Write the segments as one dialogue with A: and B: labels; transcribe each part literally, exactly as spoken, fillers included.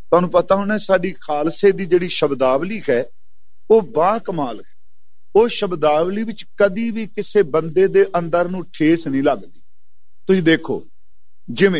A: ਤੁਹਾਨੂੰ ਪਤਾ ਹੋਣਾ ਸਾਡੀ ਖਾਲਸੇ ਦੀ ਜਿਹੜੀ ਸ਼ਬਦਾਵਲੀ ਹੈ ਉਹ ਬਾ ਕਮਾਲ ਹੈ। ਉਹ ਸ਼ਬਦਾਵਲੀ ਵਿੱਚ ਕਦੀ ਵੀ ਕਿਸੇ ਬੰਦੇ ਦੇ ਅੰਦਰ ਨੂੰ ਠੇਸ ਨਹੀਂ ਲੱਗਦੀ। ਤੁਸੀਂ ਦੇਖੋ, ਜਿਵੇਂ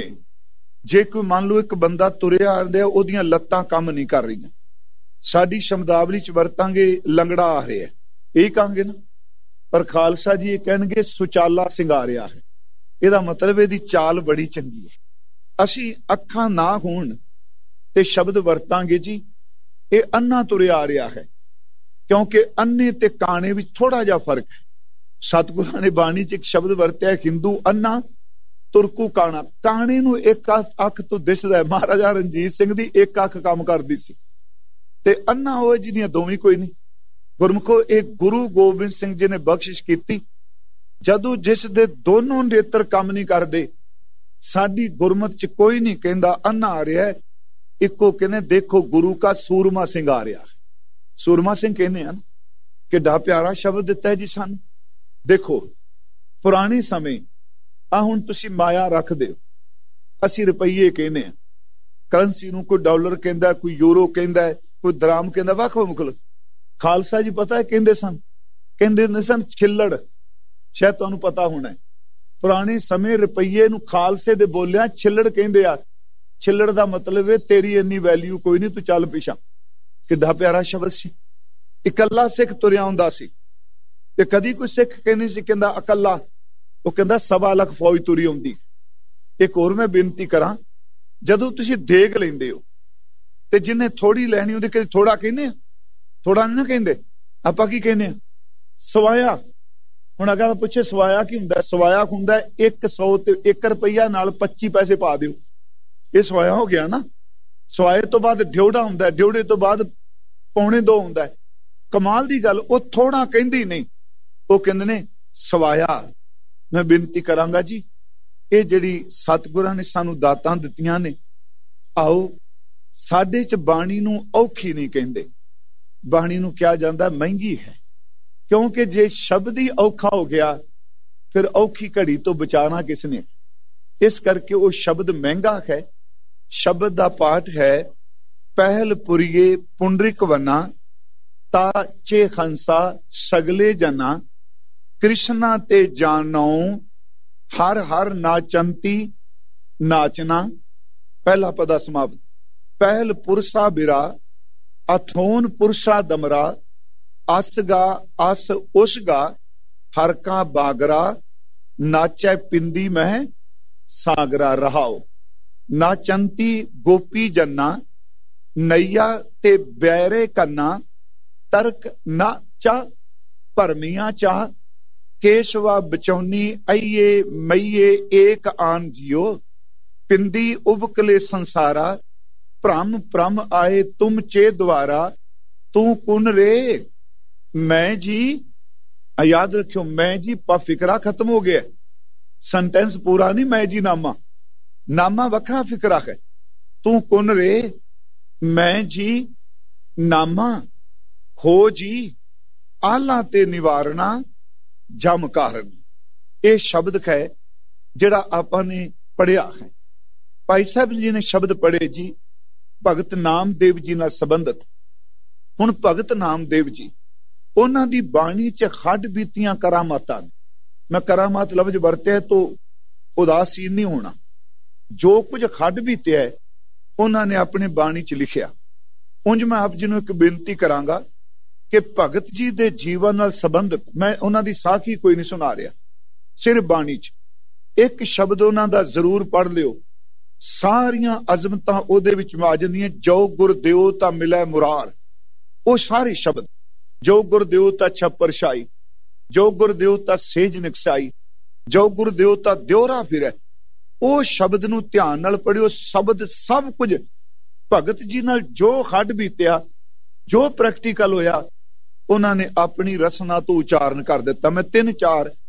A: ਜੇ ਕੋਈ ਮੰਨ ਲਓ ਇੱਕ ਬੰਦਾ ਤੁਰਿਆ ਆ ਰਿਹਾ, ਉਹਦੀਆਂ ਲੱਤਾਂ ਕੰਮ ਨਹੀਂ ਕਰ ਰਹੀਆਂ, ਸਾਡੀ ਸ਼ਬਦਾਵਲੀ ਚ ਵਰਤਾਂਗੇ ਲੰਗੜਾ ਆ ਰਿਹਾ, ਇਹ ਕਹਾਂਗੇ ਨਾ। ਪਰ ਖਾਲਸਾ ਜੀ ਇਹ ਕਹਿਣਗੇ ਸੁਚਾਲਾ ਸਿੰਗਾਰਿਆ ਹੈ। ਇਹਦਾ ਮਤਲਬ ਇਹਦੀ ਚਾਲ ਬੜੀ ਚੰਗੀ ਹੈ। ਅਸੀਂ ਅੱਖਾਂ ਨਾ ਹੋਣ ਤੇ ਸ਼ਬਦ ਵਰਤਾਂਗੇ ਜੀ ਇਹ ਅੰਨਾ ਤੁਰਿਆ ਆ ਰਿਹਾ ਹੈ, ਕਿਉਂਕਿ ਅੰਨੇ ਤੇ ਕਾਣੇ ਵਿੱਚ ਥੋੜਾ ਜਿਹਾ ਫਰਕ ਹੈ। ਸਤਿਗੁਰਾਂ ਨੇ ਬਾਣੀ ਚ ਇੱਕ ਸ਼ਬਦ ਵਰਤਿਆ, ਹਿੰਦੂ ਅੰਨਾ ਤੁਰਕੂ ਕਾਣਾ। ਕਾਣੇ ਨੂੰ ਇੱਕ ਅੱਖ ਤੋਂ ਦਿਸਦਾ ਹੈ। ਮਹਾਰਾਜਾ ਰਣਜੀਤ ਸਿੰਘ ਦੀ ਇੱਕ ਅੱਖ ਕੰਮ ਕਰਦੀ ਸੀ ਤੇ ਅੰਨਾ ਉਹ ਜਿਹਦੀਆਂ ਦੋਵੇਂ ਕੋਈ ਨਹੀਂ। ਗੁਰਮੁਖੋ, ਇਹ ਗੁਰੂ ਗੋਬਿੰਦ ਸਿੰਘ ਜੀ ਨੇ ਬਖਸ਼ਿਸ਼ ਕੀਤੀ। ਜਦੋਂ ਜਿਸ ਦੇ ਦੋਨੋਂ ਨੇਤਰ ਕੰਮ ਨਹੀਂ ਕਰਦੇ, ਸਾਡੀ ਗੁਰਮਤ ਚ ਕੋਈ ਨਹੀਂ ਕਹਿੰਦਾ ਅੰਨਾ ਆ ਰਿਹਾ, ਇੱਕੋ ਕਹਿੰਦੇ ਦੇਖੋ ਗੁਰੂ ਕਾ ਸੂਰਮਾ ਸਿੰਘ ਆ ਰਿਹਾ। ਸੂਰਮਾ ਸਿੰਘ ਕਹਿੰਦੇ ਹਨ, ਕਿੱਡਾ ਪਿਆਰਾ ਸ਼ਬਦ ਦਿੱਤਾ ਹੈ ਜੀ ਸਾਨੂੰ। ਦੇਖੋ ਪੁਰਾਣੇ ਸਮੇਂ ਆ, ਹੁਣ ਤੁਸੀਂ ਮਾਇਆ ਰੱਖਦੇ ਹੋ, ਅਸੀਂ ਰੁਪਈਏ ਕਹਿੰਦੇ ਆ, ਕਰੰਸੀ ਨੂੰ ਕੋਈ ਡਾਲਰ ਕਹਿੰਦਾ, ਕੋਈ ਯੂਰੋ ਕਹਿੰਦਾ, ਕੋਈ ਦਰਾਮ ਕਹਿੰਦਾ, ਵੱਖ ਮੁਖਲ। ਖਾਲਸਾ ਜੀ ਪਤਾ ਹੈ ਕਹਿੰਦੇ ਸਨ, ਕਹਿੰਦੇ ਹੁੰਦੇ ਸਨ ਛਿੱਲੜ। ਸ਼ਾਇਦ ਤੁਹਾਨੂੰ ਪਤਾ ਹੋਣਾ, ਪੁਰਾਣੇ ਸਮੇਂ ਰੁਪਈਏ ਨੂੰ ਖਾਲਸੇ ਦੇ ਬੋਲਿਆ ਛਿੱਲੜ ਕਹਿੰਦੇ ਆ। ਛਿੱਲੜ ਦਾ ਮਤਲਬ ਹੈ ਤੇਰੀ ਇੰਨੀ ਵੈਲਿਊ ਕੋਈ ਨਹੀਂ, ਤੂੰ ਚੱਲ ਪਿਛਾਂ। ਕਿੱਡਾ ਪਿਆਰਾ ਸ਼ਬਦ ਸੀ। ਇਕੱਲਾ ਸਿੱਖ ਤੁਰਿਆ ਹੁੰਦਾ ਸੀ ਤੇ ਕਦੀ ਕੋਈ ਸਿੱਖ ਕਹਿੰਦੀ ਸੀ ਕਹਿੰਦਾ ਇਕੱਲਾ, ਉਹ ਕਹਿੰਦਾ ਸਵਾ ਲੱਖ ਫੌਜ ਤੁਰੀ ਆਉਂਦੀ। ਇੱਕ ਹੋਰ ਮੈਂ ਬੇਨਤੀ ਕਰਾਂ, ਜਦੋਂ ਤੁਸੀਂ ਦੇਗ ਲੈਂਦੇ ਹੋ ਤੇ ਜਿਹਨੇ ਥੋੜੀ ਲੈਣੀ ਉਹਦੇ ਕਦੇ ਥੋੜਾ ਕਹਿੰਦੇ ਆ, ਥੋੜਾ ਨਹੀਂ ਨਾ ਕਹਿੰਦੇ। ਆਪਾਂ ਕੀ ਕਹਿੰਦੇ ਆ? ਸਵਾਇਆ। ਹੁਣ ਅਗਰ ਪੁੱਛੇ ਸਵਾਇਆ ਕੀ ਹੁੰਦਾ, ਸਵਾਇਆ ਹੁੰਦਾ ਇੱਕ ਸੌ ਤੇ ਇੱਕ ਰੁਪਈਆ ਨਾਲ ਪੱਚੀ ਪੈਸੇ ਪਾ ਦਿਓ, ਇਹ ਸਵਾਇਆ ਹੋ ਗਿਆ ਨਾ। ਸਵਾਏ ਤੋਂ ਬਾਅਦ ਡਿਉੜਾ ਹੁੰਦਾ, ਡਿਉੜੇ ਤੋਂ ਬਾਅਦ ਪੌਣੇ ਦੋ ਹੁੰਦਾ। ਕਮਾਲ ਦੀ ਗੱਲ, ਉਹ ਥੋੜਾ ਕਹਿੰਦੀ ਨਹੀਂ, ਉਹ ਕਹਿੰਦੇ ਨੇ ਸਵਾਇਆ। ਮੈਂ ਬੇਨਤੀ ਕਰਾਂਗਾ ਜੀ, ਇਹ ਜਿਹੜੀ ਸਤਿਗੁਰਾਂ ਨੇ ਸਾਨੂੰ ਦਾਤਾਂ ਦਿੱਤੀਆਂ ਨੇ, ਆਓ ਸਾਡੇ ਚ ਬਾਣੀ ਨੂੰ ਔਖੀ ਨਹੀਂ ਕਹਿੰਦੇ, ਬਾਣੀ ਨੂੰ ਕਿਹਾ ਜਾਂਦਾ ਮਹਿੰਗੀ ਹੈ। ਕਿਉਂਕਿ ਜੇ ਸ਼ਬਦ ਹੀ ਔਖਾ ਹੋ ਗਿਆ ਫਿਰ ਔਖੀ ਘੜੀ ਤੋਂ ਬਚਾਣਾ ਕਿਸ ਨੇ। ਇਸ ਕਰਕੇ ਉਹ ਸ਼ਬਦ ਮਹਿੰਗਾ ਹੈ। ਸ਼ਬਦ ਦਾ ਪਾਠ ਹੈ, ਪਹਿਲ ਪੁਰੀਏ ਪੁੰਡਰਿਕ ਵਨਾ ਤਾ ਚੇ ਖੰਸਾ ਸਗਲੇ ਜਨਾ, ਕ੍ਰਿਸ਼ਨਾ ਤੇ ਜਾਨੋ ਹਰ ਹਰ ਨਾਚੰਤੀ ਨਾਚਨਾ। ਪਹਿਲਾ ਪਦਾ ਸਮਾਪਤ। ਪਹਿਲ ਪੁਰਸਾ ਬਿਰਾ ਅਥੋਨ ਪੁਰਸਾ ਦਮਰਾ, ਅਸਗਾ ਅਸ ਉਸਗਾ ਹਰ ਕਾ ਬਾਗਰਾ, ਨਾਚੈ ਪਿੰਦੀ ਮਹਿ ਸਾਗਰਾ ਰਹਾਓ। ਨਾਚੰਤੀ ਗੋਪੀ ਜੰਨਾ ਨਈਆ ਤੇ ਬੈਰੇ ਕੰਨਾ, ਤਰਕ ਨਾ ਚਾ ਭਰਮੀਆਂ ਚਾਹ, ਕੇਸ਼ਵਾ ਬਚੌਨੀ ਅਈਏ ਮਈਏ ਏਕ ਆਨ ਜਿਓ, ਪਿੰਦੀ ਉਬਕਲੇ ਸੰਸਾਰਾ, ਭ੍ਰਮ ਭ੍ਰਮ ਆਏ ਤੁਮ ਚੇ ਦੁਆਰਾ, ਤੂੰ ਕੁਨ ਰੇ। ਮੈਂ ਜੀ, ਯਾਦ ਰੱਖਿਓ, ਮੈਂ ਜੀ ਪਾ ਫਿਕਰਾ ਖਤਮ ਹੋ ਗਿਆ। ਸੈਂਟੈਂਸ ਪੂਰਾ ਨਹੀਂ, ਮੈਂ ਜੀ ਨਾਮਾ, ਨਾਮਾ ਵੱਖਰਾ, ਫਿਕਰਾ ਹੈ। ਤੂੰ ਕੁਨ ਰੇ, ਮੈਂ ਜੀ ਨਾਮਾ, ਹੋ ਜੀ ਆਲਾ ਤੇ ਨਿਵਾਰਨਾ ਜਮ ਕਾਰਨ। ਇਹ ਸ਼ਬਦ ਹੈ ਜਿਹੜਾ ਆਪਾਂ ਨੇ ਪੜਿਆ ਹੈ। ਭਾਈ ਸਾਹਿਬ ਜੀ ਨੇ ਸ਼ਬਦ ਪੜ੍ਹੇ ਜੀ ਭਗਤ ਨਾਮਦੇਵ ਜੀ ਨਾਲ ਸੰਬੰਧਿਤ। ਹੁਣ ਭਗਤ ਨਾਮਦੇਵ ਜੀ, ਉਹਨਾਂ ਦੀ ਬਾਣੀ ਚ ਹੱਡ ਬੀਤੀਆਂ ਕਰਾਮਾਤਾਂ ਨੇ। ਮੈਂ ਕਰਾਮਾਤ ਲਫ਼ਜ਼ ਵਰਤਿਆ ਤੋਂ ਉਦਾਸੀਨ ਨਹੀਂ ਹੋਣਾ। ਜੋ ਕੁਝ ਹੱਡ ਬੀਤਿਆ ਹੈ ਉਹਨਾਂ ਨੇ ਆਪਣੀ ਬਾਣੀ ਚ ਲਿਖਿਆ। ਉਂਝ ਮੈਂ ਆਪ ਜੀ ਨੂੰ ਇੱਕ ਬੇਨਤੀ ਕਰਾਂਗਾ ਕਿ ਭਗਤ ਜੀ ਦੇ ਜੀਵਨ ਨਾਲ ਸੰਬੰਧਿਤ ਮੈਂ ਉਹਨਾਂ ਦੀ ਸਾਖੀ ਕੋਈ ਨਹੀਂ ਸੁਣਾ ਰਿਹਾ, ਸਿਰਫ ਬਾਣੀ ਚ ਇੱਕ ਸ਼ਬਦ ਉਹਨਾਂ ਦਾ ਜ਼ਰੂਰ ਪੜ੍ਹ ਲਿਓ। ਸਾਰੀਆਂ ਅਜ਼ਮਤਾਂ ਉਹਦੇ ਵਿੱਚ ਆ ਜਾਂਦੀਆਂ। ਜੋ ਗੁਰ ਦਿਓ ਤਾਂ ਮਿਲੈ ਮੁਰਾਰ, ਉਹ ਸਾਰੇ ਸ਼ਬਦ। ਜੋ ਗੁਰ ਦਿਓ ਤਾਂ ਛੱਪਰ ਛਾਈ, ਜੋ ਗੁਰ ਦਿਓ ਤਾਂ ਸੇਜ ਨਿਕਸਾਈ, ਜੋ ਗੁਰ ਦਿਓ ਤਾਂ ਦਿਉਰਾ ਫਿਰੈ। ਉਹ ਸ਼ਬਦ ਨੂੰ ਧਿਆਨ ਨਾਲ ਪੜਿਓ। ਸ਼ਬਦ ਸਭ ਕੁਝ ਭਗਤ ਜੀ ਨਾਲ ਜੋ ਹੱਡ ਬੀਤਿਆ, ਜੋ ਪ੍ਰੈਕਟੀਕਲ ਹੋਇਆ, ਉਹਨਾਂ ਨੇ ਆਪਣੀ ਰਸਨਾ ਤੋਂ ਉਚਾਰਨ ਕਰ ਦਿੱਤਾ। ਮੈਂ ਤਿੰਨ ਚਾਰ